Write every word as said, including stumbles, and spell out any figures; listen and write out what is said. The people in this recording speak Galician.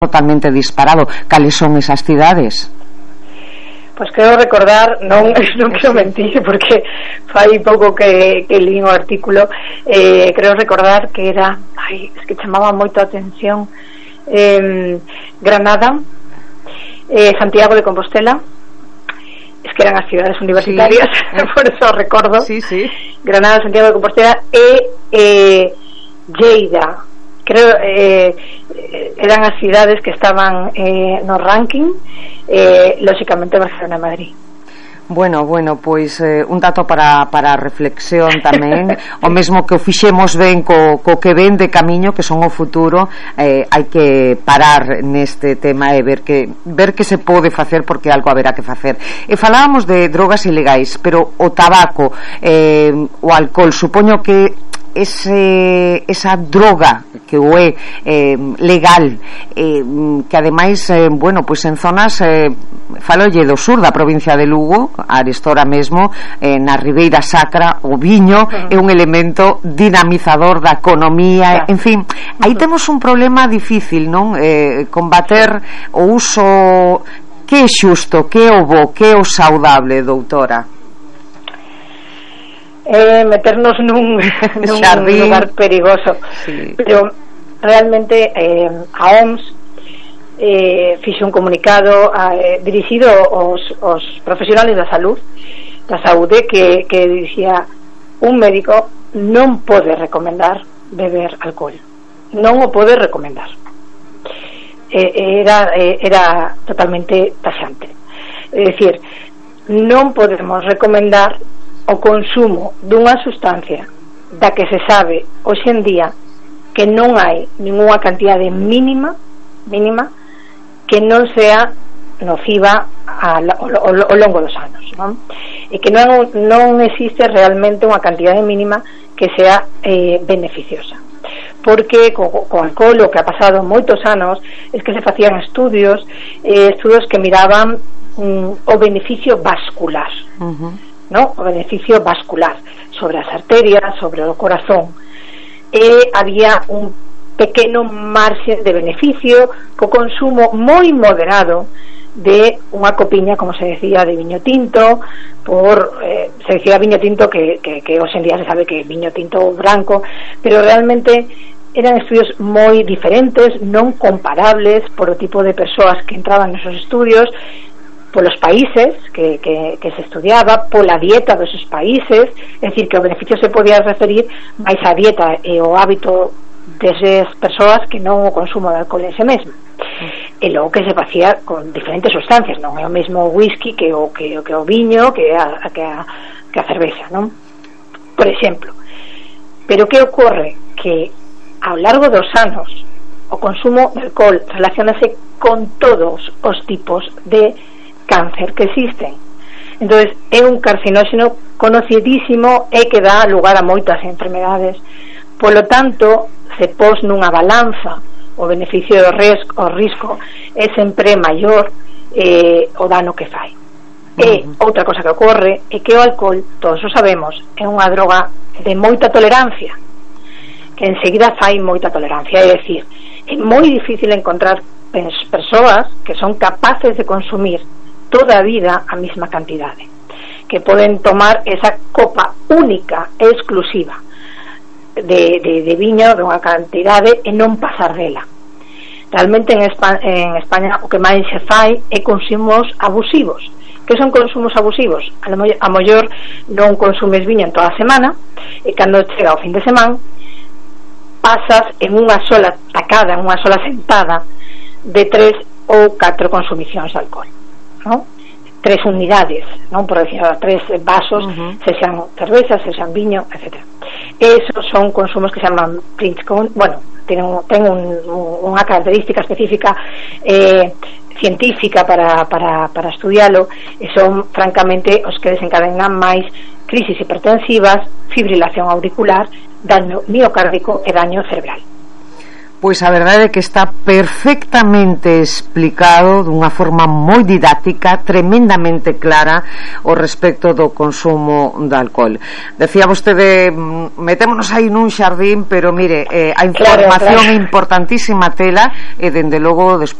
totalmente disparado. Cales son esas cidades? Pois quero recordar, non, non quero mentir porque fai pouco que, que li o artículo, eh, quero recordar que era, ai, es que chamaba moito a atención, eh, Granada, eh, Santiago de Compostela, es que eran as cidades universitarias, sí. Por eso recordo, sí, sí. Granada, Santiago de Compostela e eh, Lleida. Creo eh, eran as cidades que estaban eh, no ranking, eh, lógicamente Barcelona e Madrid. Bueno, bueno, pois eh, un dato para, para reflexión tamén. O mesmo que o fixemos ben co, co que ven de camiño, que son o futuro, eh, hai que parar neste tema e ver que ver que se pode facer, porque algo haberá que facer. E falábamos de drogas ilegais, pero o tabaco, eh, o alcohol, supoño que ese, esa droga que o é eh, legal, eh, que ademais eh, bueno, pois en zonas eh, falolle do sur da provincia de Lugo, arestora mesmo eh, na Ribeira Sacra, o viño uh-huh. é un elemento dinamizador da economía, yeah. En fin, aí uh-huh. temos un problema difícil, non? Eh, combater o uso. Que é xusto, que é o bo, que é o saudable, doutora? Eh, meternos nun, nun lugar perigoso, sí. Pero realmente eh, a O M S eh, fixe un comunicado eh, dirixido aos, aos profesionales da salud da saúde que, que dicía: un médico non pode recomendar beber alcohol, non o pode recomendar. eh, era, eh, era totalmente taxante, é dicir, non podemos recomendar o consumo dunha sustancia da que se sabe hoxe en día que non hai ninguna cantidade mínima mínima que non sea nociva ao, ao, ao longo dos anos, non? E que non, non existe realmente unha cantidade mínima que sea eh, beneficiosa, porque co, co alcohol o que ha pasado moitos anos é que se facían estudios eh, estudios que miraban mm, o beneficio vascular, uh-huh. ¿no? O beneficio vascular sobre as arterias, sobre o corazón, e había un pequeno marxe de beneficio co consumo moi moderado de unha copiña, como se decía, de viño tinto, por eh, se decía viño tinto que, que, que hoxe en día se sabe que é viño tinto branco, pero realmente eran estudios moi diferentes, non comparables por o tipo de persoas que entraban nesos estudios, polos países que, que, que se estudiaba, pola dieta deses países, é dicir, que o beneficio se podía referir máis á dieta e o hábito desas persoas que non o consumo de alcohol en ese mesmo. E logo que se facía con diferentes sustancias, non é o mesmo whisky que o, que, que o viño, que a, que a, que a cerveza, non? Por exemplo. Pero que ocorre? Que ao largo dos anos o consumo de alcohol relacionase con todos os tipos de cáncer que existen. Entonces é un carcinóxeno conocidísimo e que dá lugar a moitas enfermedades. Polo tanto, se pos nunha balanza o beneficio do risco, o risco é sempre maior eh, o dano que fai. Uh-huh. E outra cosa que ocorre é que o alcohol, todos o sabemos, é unha droga de moita tolerancia, que enseguida fai moita tolerancia, é dicir, é moi difícil encontrar persoas que son capaces de consumir toda a vida a mesma cantidade, que poden tomar esa copa única e exclusiva de, de, de viño de unha cantidade e non pasar dela. Realmente en España, en España o que máis se fai é consumos abusivos. Que son consumos abusivos? A lo mellor non consumes viño en toda a semana e cando chega o fin de semana pasas en unha sola tacada, en unha sola sentada de tres ou catro consumicións de alcohol, ¿no? Tres unidades, non, por decir, tres vasos, uh-huh. se xan cerveza, se xan viño, etcétera. Esos son consumos que se llaman Prince Con, bueno, ten, ten un, un, unha característica específica eh, científica para, para, para estudialo, e son francamente os que desencadenan máis crisis hipertensivas, fibrilación auricular, daño miocárdico e daño cerebral. Pois a verdade é que está perfectamente explicado dunha forma moi didáctica, tremendamente clara ao respecto do consumo de alcohol. Decía vostede, metémonos aí nun xardín, pero mire, eh, a información claro, claro. é importantísima tela e dende logo despois